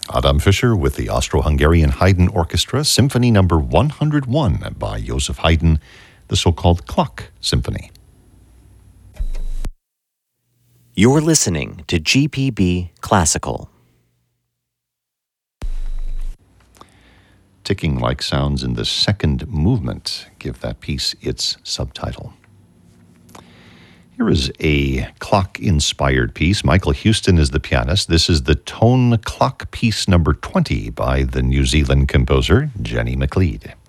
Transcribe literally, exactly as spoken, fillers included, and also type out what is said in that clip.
Adam Fischer with the Austro-Hungarian Haydn Orchestra, Symphony Number one hundred one by Joseph Haydn, the so-called Clock Symphony. You're listening to G P B Classical. Ticking-like sounds in the second movement give that piece its subtitle. Here is a clock-inspired piece. Michael Houston is the pianist. This is the Tone Clock Piece Number twenty by the New Zealand composer Jenny McLeod.